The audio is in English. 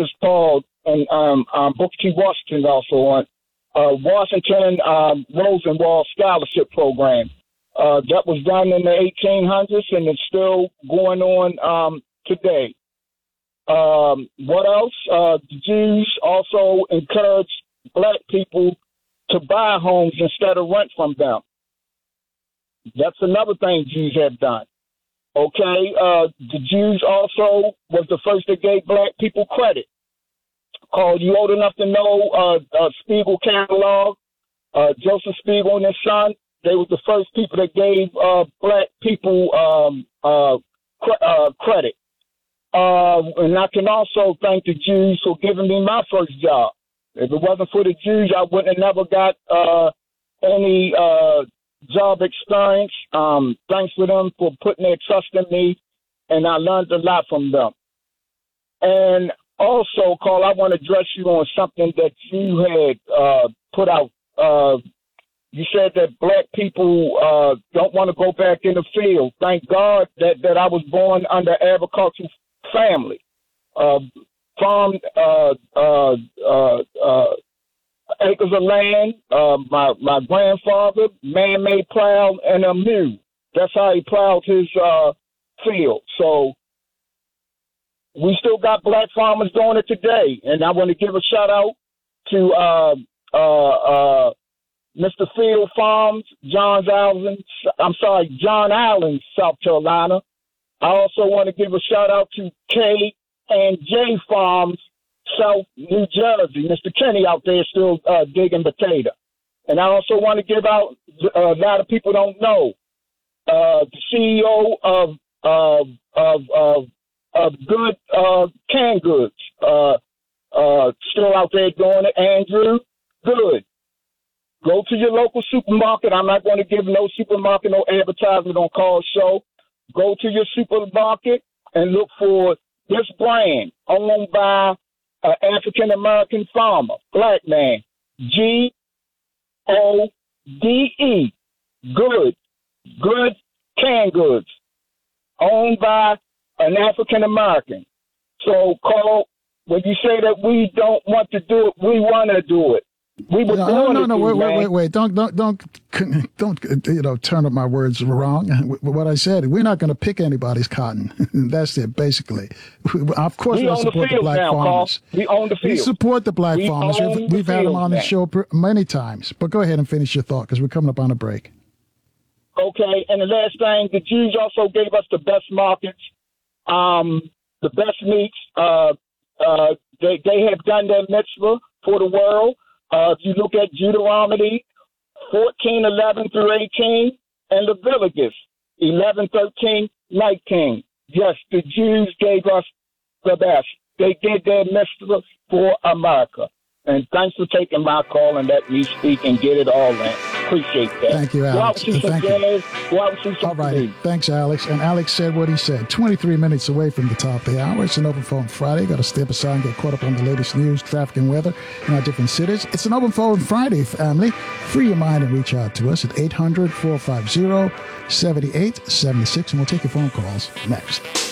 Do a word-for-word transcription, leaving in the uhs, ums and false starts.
is called, and um, um, Booker T. Washington also on, uh, Washington um, Rosenwald Scholarship Program. Uh, that was done in the eighteen hundreds, and it's still going on um, today. Um, what else? Uh, the Jews also encourage black people to buy homes instead of rent from them. That's another thing Jews have done. Okay, uh, the Jews also was the first that gave black people credit. Called, you old enough to know uh, uh, Spiegel catalog, uh, Joseph Spiegel and his son. They were the first people that gave uh, black people um, uh, cre- uh, credit. Uh, and I can also thank the Jews for giving me my first job. If it wasn't for the Jews, I wouldn't have never got uh, any uh, job experience. Um, thanks for them for putting their trust in me, and I learned a lot from them. And also, Carl, I want to address you on something that you had uh, put out. Uh, you said that black people uh, don't want to go back in the field. Thank God that, that I was born under agricultural family. Uh, farmed uh, uh, uh, uh, acres of land. Uh, my my grandfather man-made plow and a mule. That's how he plowed his uh, field. So we still got black farmers doing it today, and I want to give a shout out to uh, uh, uh, Mister Field Farms, John Allen. I'm sorry, John Allen, South Carolina. I also want to give a shout out to K and J Farms, South New Jersey. Mister Kenny out there still uh, digging potato. And I also want to give out, uh, a lot of people don't know, uh, the C E O of of of of, of Good uh, Canned Goods, uh, uh, still out there doing it. Andrew Good. Go to your local supermarket. I'm not going to give no supermarket no advertisement on Carl's show. Go to your supermarket and look for this brand owned by an African-American farmer, black man, G O D E, Good, Good Canned Goods, owned by an African-American. So, Carl, when you say that we don't want to do it, we want to do it. We were no, doing no, no, no, it, wait, man. wait, wait, wait. Don't, don't, don't, don't, you know, turn up my words wrong. What I said, we're not going to pick anybody's cotton. That's it, basically. Of course, we, we support the, the black now, farmers. Carl. We own the field. We support the black we farmers. We've, we've the had them on now. the show many times. But go ahead and finish your thought, because we're coming up on a break. Okay, and the last thing, the Jews also gave us the best markets, um, the best meats. Uh, uh, they, they have done their mitzvah for the world. Uh, if you look at Deuteronomy fourteen, eleven through eighteen, and Leviticus eleven, thirteen, nineteen. Yes, the Jews gave us the best. They did their mitzvah for America. And thanks for taking my call and let me speak and get it all in. Appreciate that. Thank you, Alex. Go out Thank jazz, you. Go out some all right. Food. Thanks, Alex. And Alex said what he said. twenty-three minutes away from the top of the hour. It's an Open Phone Friday. Got to step aside and get caught up on the latest news, traffic, and weather in our different cities. It's an Open Phone Friday, family. Free your mind and reach out to us at eight hundred, four five zero, seven eight seven six, and we'll take your phone calls next.